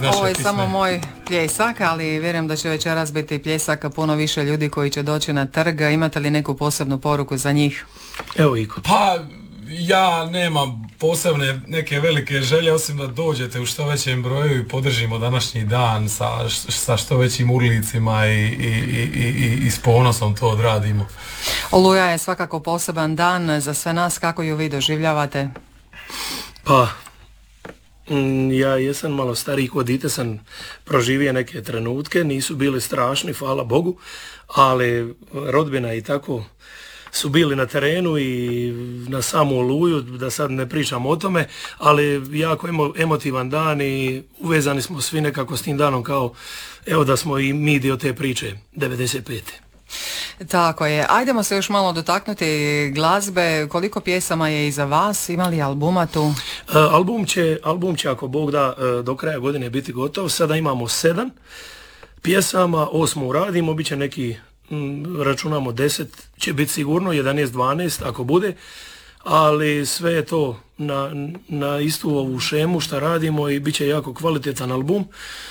naše Ovo je pisme. samo moj pljesak, ali vjerujem da će večeras biti pljesak puno više ljudi koji će doći na trg. Imate li neku posebnu poruku za njih? Evo Iko. Pa ja nemam posebne neke velike želje osim da dođete u što većem broju i podržimo današnji dan sa što većim urlicima i s ponosom to odradimo. Oluja je svakako poseban dan za sve nas. Kako ju vi doživljavate? Pa, ja jesam malo stariji, kod dite sam proživio neke trenutke, nisu bili strašni, hvala Bogu, ali rodbina i tako su bili na terenu i na samu Oluju, da sad ne pričam o tome, ali jako emotivan dan i uvezani smo svi nekako s tim danom kao, evo da smo i mi dio te priče, 95. Tako je. Ajdemo se još malo dotaknuti glazbe. Koliko pjesama je iza vas? Ima li albuma tu? Album će ako Bog da do kraja godine biti gotov. Sada imamo 7 pjesama, 8 radimo, bit će neki, računamo 10, će biti sigurno 11, 12 ako bude, ali sve je to na istu ovu šemu što radimo i bit će jako kvalitetan album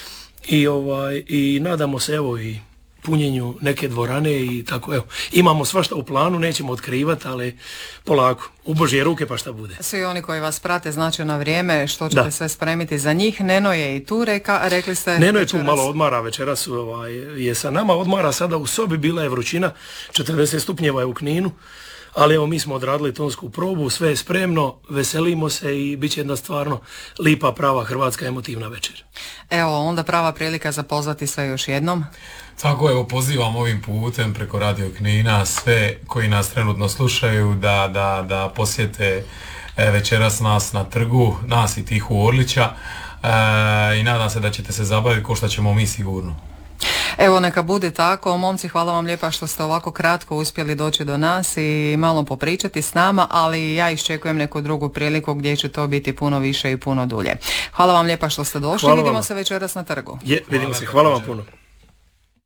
i nadamo se evo i punjenju neke dvorane i tako, evo. Imamo svašta u planu, nećemo otkrivati, ali polako, u Božje ruke pa šta bude. Svi oni koji vas prate znači na vrijeme što ćete sve spremiti za njih. Neno je i tu, rekli ste. Neno je tu, malo odmara večeras, je sa nama, odmara sada u sobi, bila je vrućina, 40 stupnjeva je u Kninu, ali evo mi smo odradili tonsku probu, sve je spremno, veselimo se i bit će jedna stvarno lipa, prava hrvatska emotivna večer. Evo, onda prava prilika za pozvati sve još jednom. Tako evo, pozivam ovim putem preko Radio Knina sve koji nas trenutno slušaju da posjete večeras nas na trgu, nas i Tihu Orlića i nadam se da ćete se zabaviti ko što ćemo mi sigurno. Evo, neka bude tako. Momci, hvala vam lijepa što ste ovako kratko uspjeli doći do nas i malo popričati s nama, ali ja iščekujem neku drugu priliku gdje će to biti puno više i puno dulje. Hvala vam lijepa što ste došli. Vidimo se večeras na trgu. Vidimo se. Hvala vam puno.